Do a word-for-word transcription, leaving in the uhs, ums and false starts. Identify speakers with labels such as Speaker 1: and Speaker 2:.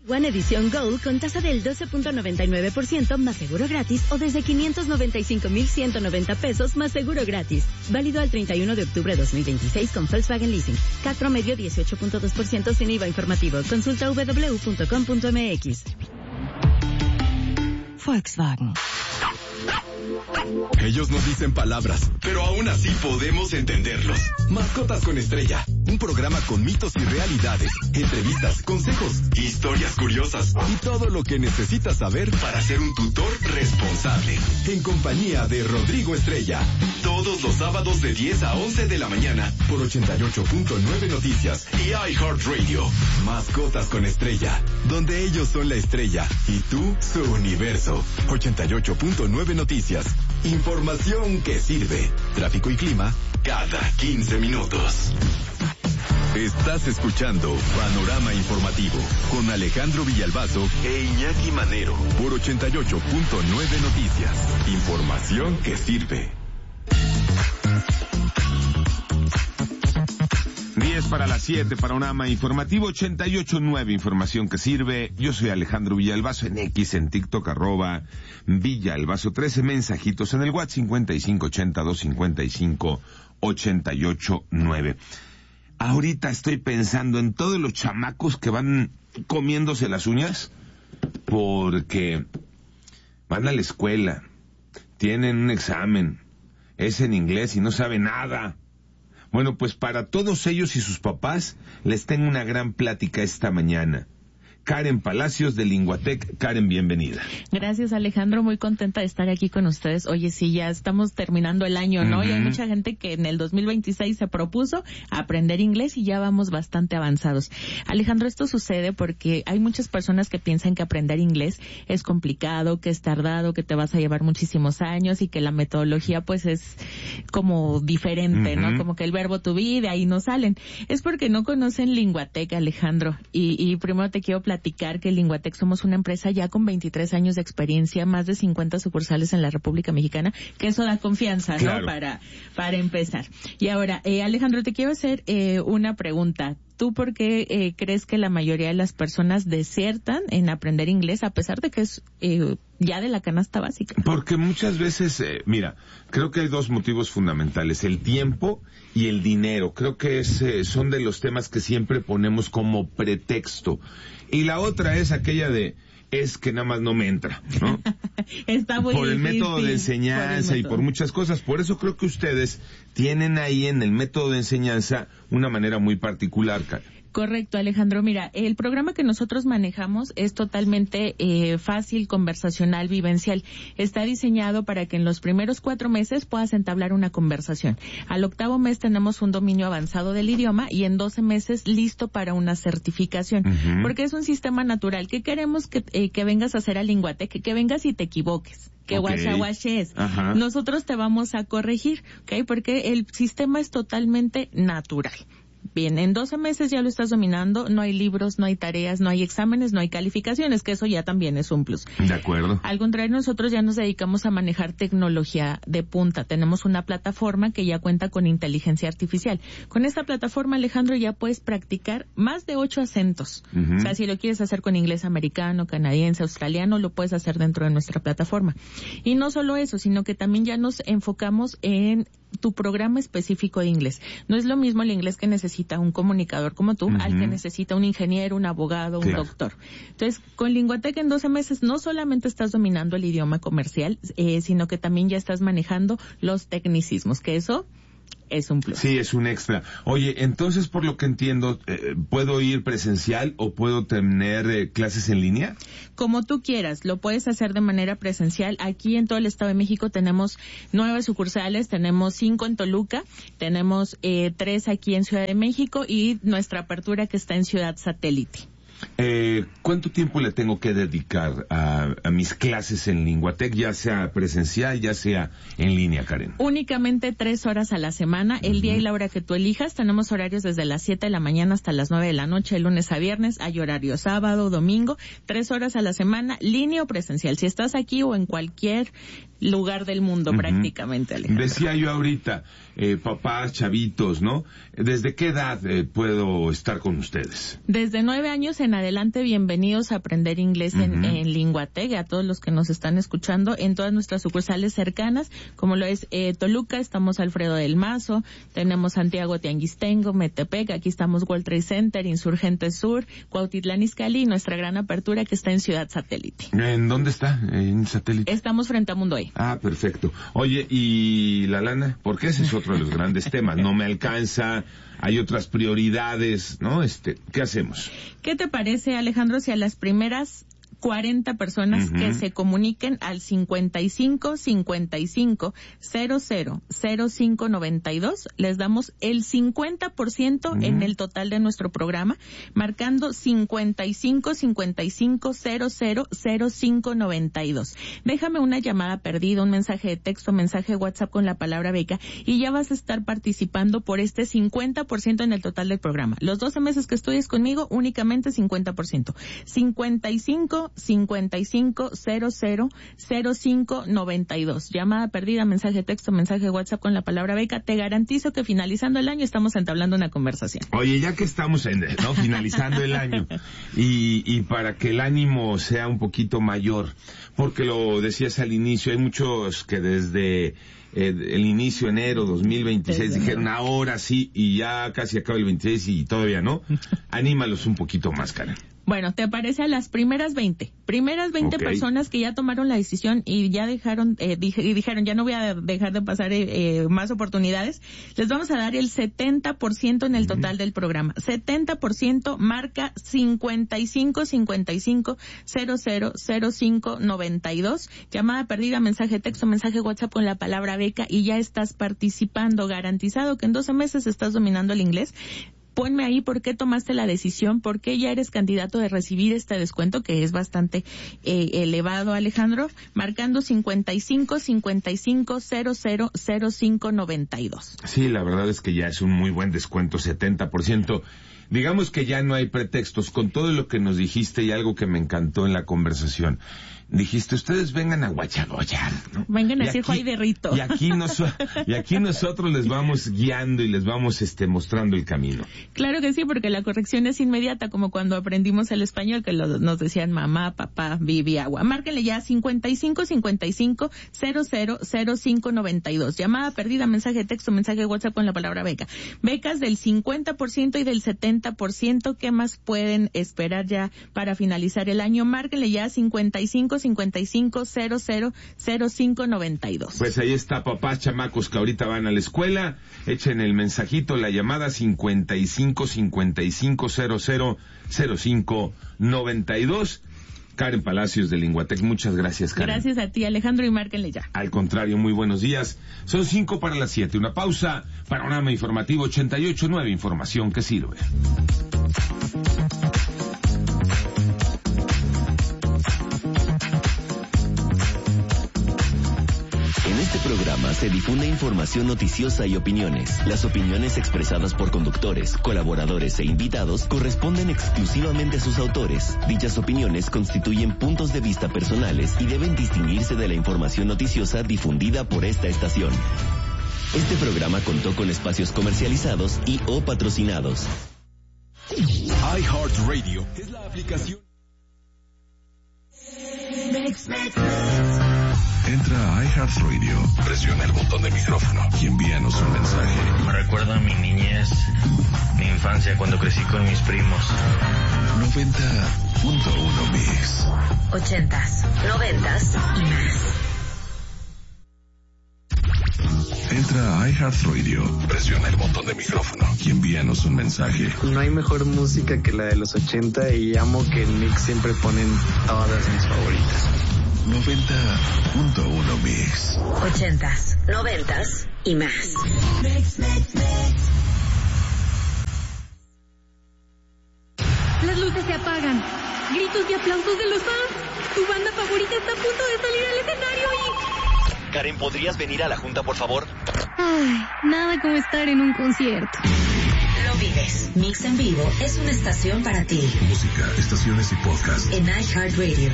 Speaker 1: One Edición Gold con tasa del doce punto noventa y nueve por ciento más seguro gratis o desde quinientos noventa y cinco mil ciento noventa pesos más seguro gratis. Válido al treinta y uno de octubre de dos mil veintiséis con Volkswagen Leasing. C A T promedio dieciocho punto dos por ciento sin I V A informativo. Consulta doble u doble u doble u punto com punto m x. Volkswagen.
Speaker 2: Ellos no dicen palabras, pero aún así podemos entenderlos. Mascotas con Estrella, un programa con mitos y realidades, entrevistas, consejos, historias curiosas y todo lo que necesitas saber para ser un tutor responsable. En compañía de Rodrigo Estrella, todos los sábados de diez a once de la mañana por ochenta y ocho punto nueve Noticias y iHeartRadio. Mascotas con Estrella, donde ellos son la estrella y tú su universo. ochenta y ocho punto nueve Noticias. Información que sirve. Tráfico y clima cada quince minutos. Estás escuchando Panorama Informativo con Alejandro Villalbazo e Iñaki Manero por ochenta y ocho punto nueve Noticias. Información que sirve.
Speaker 3: diez para las siete, Panorama Informativo, ochenta y ocho punto nueve, información que sirve. Yo soy Alejandro Villalbazo en X, en TikTok, arroba Villalbazo trece, mensajitos en el WhatsApp cincuenta y cinco ochenta, doscientos cincuenta y cinco, ochenta y ocho nueve. Ahorita estoy pensando en todos los chamacos que van comiéndose las uñas porque van a la escuela, tienen un examen, es en inglés y no saben nada. Bueno, pues para todos ellos y sus papás les tengo una gran plática esta mañana. Karen Palacios de Linguatec. Karen, bienvenida.
Speaker 4: Gracias, Alejandro, muy contenta de estar aquí con ustedes. Oye, sí, ya estamos terminando el año, ¿no? Uh-huh. Y hay mucha gente que en el dos mil veintiséis se propuso aprender inglés y ya vamos bastante avanzados. Alejandro, esto sucede porque hay muchas personas que piensan que aprender inglés es complicado, que es tardado, que te vas a llevar muchísimos años y que la metodología pues es como diferente, uh-huh. ¿no? Como que el verbo to be, de ahí no salen. Es porque no conocen Linguatec, Alejandro. Y, y primero te quiero platicar platicar que Linguatec somos una empresa ya con veintitrés años de experiencia, más de cincuenta sucursales en la República Mexicana, que eso da confianza, claro, ¿no? Para, para empezar. Y ahora, eh, Alejandro, te quiero hacer eh, una pregunta. ¿Tú por qué eh, crees que la mayoría de las personas desertan en aprender inglés a pesar de que es eh, ya de la canasta básica?
Speaker 3: Porque muchas veces, eh, mira, creo que hay dos motivos fundamentales, el tiempo y el dinero. Creo que es, eh, son de los temas que siempre ponemos como pretexto. Y la otra es aquella de, es que nada más no me entra, ¿no?
Speaker 4: Está muy
Speaker 3: por el
Speaker 4: difícil,
Speaker 3: método de enseñanza
Speaker 4: por
Speaker 3: y por muchas cosas. Por eso creo que ustedes tienen ahí en el método de enseñanza una manera muy particular, Karen.
Speaker 4: Correcto, Alejandro. Mira, el programa que nosotros manejamos es totalmente eh, fácil, conversacional, vivencial. Está diseñado para que en los primeros cuatro meses puedas entablar una conversación. Al octavo mes tenemos un dominio avanzado del idioma y en doce meses listo para una certificación. Uh-huh. Porque es un sistema natural. ¿Qué queremos que, eh, que vengas a hacer a Linguatec? Que, que vengas y te equivoques. Que
Speaker 3: okay.
Speaker 4: guachaguaches. Nosotros te vamos a corregir, ¿ok? Porque el sistema es totalmente natural. Bien, en doce meses ya lo estás dominando, no hay libros, no hay tareas, no hay exámenes, no hay calificaciones, que eso ya también es un plus.
Speaker 3: De acuerdo.
Speaker 4: Al contrario, nosotros ya nos dedicamos a manejar tecnología de punta. Tenemos una plataforma que ya cuenta con inteligencia artificial. Con esta plataforma, Alejandro, ya puedes practicar más de ocho acentos. Uh-huh. O sea, si lo quieres hacer con inglés americano, canadiense, australiano, lo puedes hacer dentro de nuestra plataforma. Y no solo eso, sino que también ya nos enfocamos en tu programa específico de inglés. No es lo mismo el inglés que necesita un comunicador como tú, uh-huh, al que necesita un ingeniero, un abogado, un claro. doctor. Entonces, con Linguatec en doce meses no solamente estás dominando el idioma comercial, eh, sino que también ya estás manejando los tecnicismos, que eso es un plus.
Speaker 3: Sí, es un extra. Oye, entonces, por lo que entiendo, eh, ¿puedo ir presencial o puedo tener eh, clases en línea?
Speaker 4: Como tú quieras, lo puedes hacer de manera presencial. Aquí en todo el Estado de México tenemos nueve sucursales, tenemos cinco en Toluca, tenemos eh, tres aquí en Ciudad de México y nuestra apertura que está en Ciudad Satélite.
Speaker 3: Eh, ¿Cuánto tiempo le tengo que dedicar a, a mis clases en Linguatec, ya sea presencial, ya sea en línea, Karen?
Speaker 4: Únicamente tres horas a la semana, el uh-huh. día y la hora que tú elijas. Tenemos horarios desde las siete de la mañana hasta las nueve de la noche, de lunes a viernes. Hay horario sábado, domingo, tres horas a la semana, línea o presencial. Si estás aquí o en cualquier lugar del mundo, uh-huh. prácticamente, Alejandro.
Speaker 3: Decía yo ahorita, eh, papás, chavitos, ¿no? ¿Desde qué edad eh, puedo estar con ustedes?
Speaker 4: Desde nueve años en adelante, bienvenidos a aprender inglés uh-huh. en, en Linguatec, a todos los que nos están escuchando en todas nuestras sucursales cercanas, como lo es eh, Toluca, estamos Alfredo del Mazo, tenemos Santiago Tianguistengo, Metepec, aquí estamos World Trade Center, Insurgentes Sur, Cuautitlán Izcalli y nuestra gran apertura que está en Ciudad Satélite.
Speaker 3: ¿En dónde está? ¿En Satélite?
Speaker 4: Estamos frente a Mundo E.
Speaker 3: Ah, perfecto. Oye, ¿y la lana? Porque ese es otro de los grandes temas. No me alcanza, hay otras prioridades, ¿no? Este, ¿qué hacemos?
Speaker 4: ¿Qué te parece, Alejandro, si a las primeras cuarenta personas uh-huh. que se comuniquen al cincuenta y cinco cincuenta y cinco cero cero cero cinco noventa y dos les damos el cincuenta por ciento uh-huh. en el total de nuestro programa, marcando cincuenta y cinco cincuenta y cinco cero cero cero cinco noventa y dos. Déjame una llamada perdida, un mensaje de texto, mensaje de WhatsApp con la palabra beca y ya vas a estar participando por este cincuenta por ciento en el total del programa. Los doce meses que estudies conmigo, únicamente cincuenta por ciento. cincuenta y cinco cincuenta y cinco cero cero cero cinco noventa y dos. Llamada perdida, mensaje de texto, mensaje de WhatsApp con la palabra beca. Te garantizo que finalizando el año estamos entablando una conversación.
Speaker 3: Oye, ya que estamos en, ¿no? finalizando el año y, y para que el ánimo sea un poquito mayor, porque lo decías al inicio, hay muchos que desde eh, el inicio enero dos mil veintiséis desde dijeron enero. Ahora sí y ya casi acaba el veintiséis y todavía no. Anímalos un poquito más, Karen.
Speaker 4: Bueno, te aparece a las primeras veinte. Primeras veinte okay. personas que ya tomaron la decisión y ya dejaron, eh, dije, y dijeron, ya no voy a dejar de pasar eh, eh, más oportunidades. Les vamos a dar el setenta por ciento en el total uh-huh. del programa. setenta por ciento marca cincuenta y cinco cincuenta y cinco cero cero cero cinco noventa y dos. Llamada perdida, mensaje de texto, mensaje WhatsApp con la palabra beca y ya estás participando. Garantizado que en doce meses estás dominando el inglés. Ponme ahí por qué tomaste la decisión, por qué ya eres candidato de recibir este descuento, que es bastante eh, elevado, Alejandro, marcando cincuenta y cinco cincuenta y cinco cero cero cero cinco noventa y dos.
Speaker 3: Sí, la verdad es que ya es un muy buen descuento, setenta por ciento. Digamos que ya no hay pretextos, con todo lo que nos dijiste y algo que me encantó en la conversación. Dijiste, ustedes vengan a guachagoyar, ¿no?
Speaker 4: Vengan a decir Juay de Rito.
Speaker 3: Y aquí, nos, y aquí nosotros les vamos guiando y les vamos este mostrando el camino.
Speaker 4: Claro que sí, porque la corrección es inmediata, como cuando aprendimos el español, que lo, nos decían mamá, papá, bibi, agua. Márquenle ya cincuenta y cinco cincuenta y cinco cero cero cero cinco noventa y dos. Llamada perdida, mensaje de texto, mensaje de WhatsApp con la palabra beca. Becas del cincuenta por ciento y del setenta por ciento. ¿Qué más pueden esperar ya para finalizar el año? Márquenle ya cincuenta y cinco cincuenta y cinco cero cero cero cinco noventa y dos.
Speaker 3: Pues ahí está, papás, chamacos que ahorita van a la escuela, echen el mensajito, la llamada cincuenta y cinco cincuenta y cinco cero cero cero cinco noventa y dos. Karen Palacios de Linguatec, muchas gracias, Karen.
Speaker 4: Gracias a ti, Alejandro, y márquenle ya.
Speaker 3: Al contrario, muy buenos días. Son cinco para las siete, una pausa, panorama informativo ochenta y ocho nueve, información que sirve.
Speaker 2: En este programa se difunde información noticiosa y opiniones. Las opiniones expresadas por conductores, colaboradores e invitados corresponden exclusivamente a sus autores. Dichas opiniones constituyen puntos de vista personales y deben distinguirse de la información noticiosa difundida por esta estación. Este programa contó con espacios comercializados y o patrocinados. iHeartRadio es la aplicación.
Speaker 5: Entra a iHeartRadio, presiona el botón de micrófono y envíanos un mensaje.
Speaker 6: Me recuerda a mi niñez, mi infancia cuando crecí con mis primos.
Speaker 5: noventa punto uno Mix.
Speaker 7: Ochentas, noventas y más.
Speaker 5: Entra a iHeartRadio, presiona el botón de micrófono y envíanos un mensaje.
Speaker 8: No hay mejor música que la de los ochenta y amo que en Mix siempre ponen todas mis favoritas.
Speaker 5: noventa punto uno Mix.
Speaker 7: Ochentas, noventas y más. Mix, mix, mix.
Speaker 9: Las luces se apagan. Gritos y aplausos de los fans. Tu banda favorita está a punto de salir al escenario y...
Speaker 10: Karen, ¿podrías venir a la junta, por favor?
Speaker 9: Ay, nada como estar en un concierto.
Speaker 7: Lo vives. Mix en Vivo es una estación para ti.
Speaker 5: Música, estaciones y podcast.
Speaker 7: En iHeartRadio.